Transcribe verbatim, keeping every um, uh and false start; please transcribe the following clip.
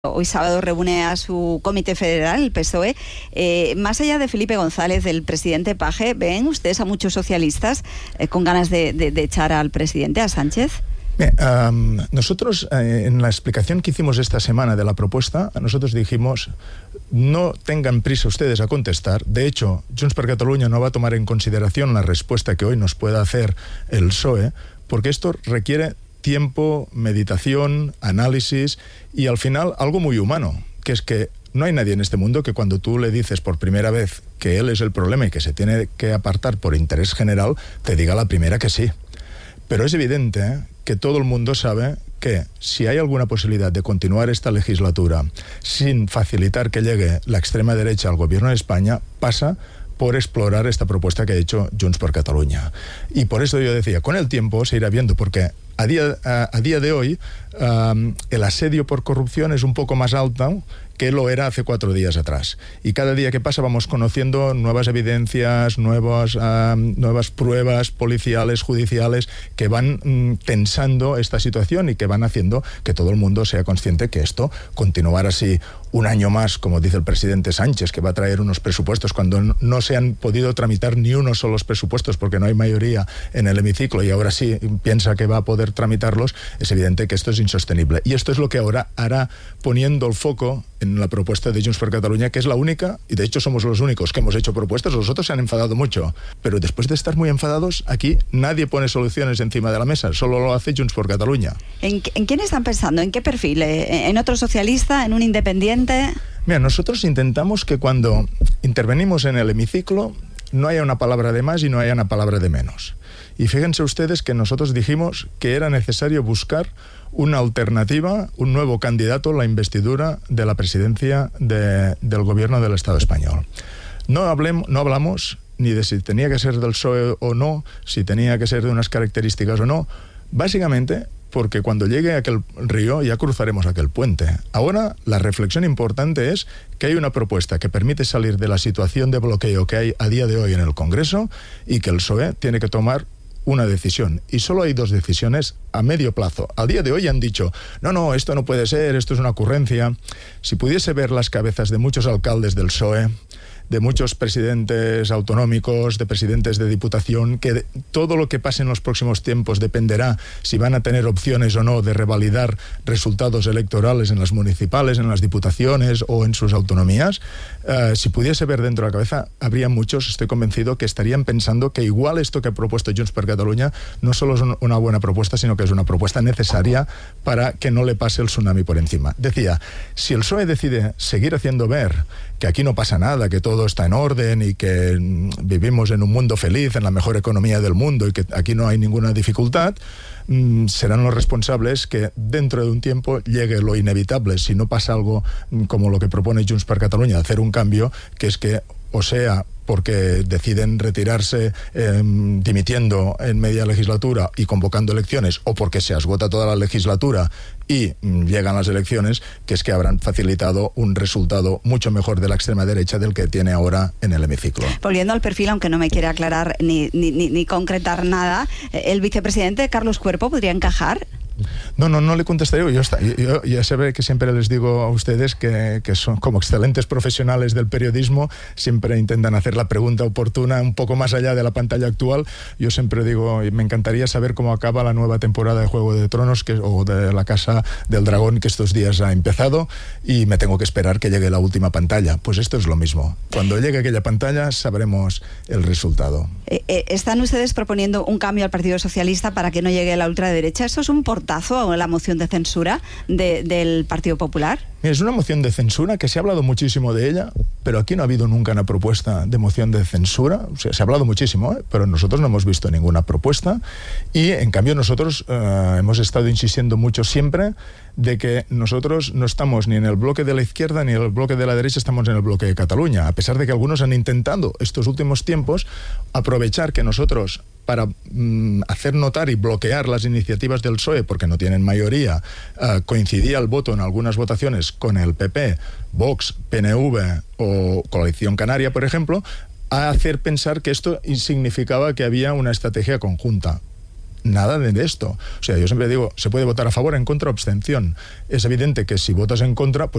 Hoy sábado reúne a su comité federal, el P S O E. Eh, más allá de Felipe González, del presidente Page, ¿ven ustedes a muchos socialistas eh, con ganas de, de, de echar al presidente, a Sánchez? Bien, um, nosotros eh, en la explicación que hicimos esta semana de la propuesta, nosotros dijimos, no tengan prisa ustedes a contestar. De hecho, Junts per Catalunya no va a tomar en consideración la respuesta que hoy nos pueda hacer el P S O E, porque esto requiere tiempo, meditación, análisis y al final algo muy humano, que es que no hay nadie en este mundo que cuando tú le dices por primera vez que él es el problema y que se tiene que apartar por interés general, te diga la primera que sí. Pero es evidente ¿eh? que todo el mundo sabe que si hay alguna posibilidad de continuar esta legislatura sin facilitar que llegue la extrema derecha al gobierno de España, pasa por explorar esta propuesta que ha hecho Junts per Catalunya. Y por eso yo decía, con el tiempo se irá viendo, porque a día, a, a día de hoy um, el asedio por corrupción es un poco más alto que lo era hace cuatro días atrás. Y cada día que pasa vamos conociendo nuevas evidencias, nuevas, uh, nuevas pruebas policiales, judiciales, que van mm, tensando esta situación y que van haciendo que todo el mundo sea consciente que esto, continuar así un año más, como dice el presidente Sánchez, que va a traer unos presupuestos cuando no se han podido tramitar ni uno solo los presupuestos porque no hay mayoría en el hemiciclo y ahora sí piensa que va a poder tramitarlos, es evidente que esto es insostenible. Y esto es lo que ahora hará poniendo el foco en la propuesta de Junts per Catalunya, que es la única, y de hecho somos los únicos que hemos hecho propuestas. Los otros se han enfadado mucho, pero después de estar muy enfadados, aquí nadie pone soluciones encima de la mesa, solo lo hace Junts per Catalunya. ¿En, en quién están pensando? ¿En qué perfil? ¿En otro socialista? ¿En un independiente? Mira, nosotros intentamos que cuando intervenimos en el hemiciclo no haya una palabra de más y no haya una palabra de menos. Y fíjense ustedes que nosotros dijimos que era necesario buscar una alternativa, un nuevo candidato a la investidura de la presidencia de, del gobierno del Estado español. No, hablemos, no hablamos ni de si tenía que ser del P S O E o no, si tenía que ser de unas características o no, básicamente porque cuando llegue aquel río ya cruzaremos aquel puente. Ahora la reflexión importante es que hay una propuesta que permite salir de la situación de bloqueo que hay a día de hoy en el Congreso y que el P S O E tiene que tomar una decisión. Y solo hay dos decisiones a medio plazo. Al día de hoy han dicho, no, no, esto no puede ser, esto es una ocurrencia. Si pudiese ver las cabezas de muchos alcaldes del P S O E, de muchos presidentes autonómicos, de presidentes de diputación, que todo lo que pase en los próximos tiempos dependerá si van a tener opciones o no de revalidar resultados electorales en las municipales, en las diputaciones o en sus autonomías. Uh, si pudiese ver dentro de la cabeza, habría muchos, estoy convencido, que estarían pensando que igual esto que ha propuesto Junts per Catalunya no solo es una buena propuesta, sino que es una propuesta necesaria para que no le pase el tsunami por encima. Decía, si el P S O E decide seguir haciendo ver que aquí no pasa nada, que todo está en orden y que vivimos en un mundo feliz, en la mejor economía del mundo y que aquí no hay ninguna dificultad, mmm, serán los responsables que dentro de un tiempo llegue lo inevitable, si no pasa algo como lo que propone Junts per Catalunya, hacer un cambio, que es que, o sea, porque deciden retirarse eh, dimitiendo en media legislatura y convocando elecciones, o porque se agota toda la legislatura y mm, llegan las elecciones, que es que habrán facilitado un resultado mucho mejor de la extrema derecha del que tiene ahora en el hemiciclo. Volviendo al perfil, aunque no me quiere aclarar ni, ni, ni, ni concretar nada, ¿el vicepresidente Carlos Cuerpo podría encajar? No, no, no le contestaré. Yo, yo, yo ya sabré que siempre les digo a ustedes que, que son como excelentes profesionales del periodismo, siempre intentan hacer la pregunta oportuna un poco más allá de la pantalla actual. Yo siempre digo, me encantaría saber cómo acaba la nueva temporada de Juego de Tronos que, o de La Casa del Dragón, que estos días ha empezado, y me tengo que esperar que llegue la última pantalla. Pues esto es lo mismo. Cuando llegue aquella pantalla sabremos el resultado. Eh, eh, ¿Están ustedes proponiendo un cambio al Partido Socialista para que no llegue la ultraderecha? ¿Esto es un portazo a la moción de censura de, del Partido Popular? Es una moción de censura que se ha hablado muchísimo de ella, pero aquí no ha habido nunca una propuesta de moción de censura. O sea, se ha hablado muchísimo, ¿eh? pero nosotros no hemos visto ninguna propuesta y en cambio nosotros uh, hemos estado insistiendo mucho siempre de que nosotros no estamos ni en el bloque de la izquierda ni en el bloque de la derecha, estamos en el bloque de Cataluña, a pesar de que algunos han intentado estos últimos tiempos aprovechar que nosotros para mm, hacer notar y bloquear las iniciativas del P S O E porque no tienen mayoría, uh, coincidía el voto en algunas votaciones con el P P, Vox, P N V o Coalición Canaria, por ejemplo, a hacer pensar que esto significaba que había una estrategia conjunta. nada de esto. O sea, yo siempre digo, se puede votar a favor, en contra o abstención. Es evidente que si votas en contra, pues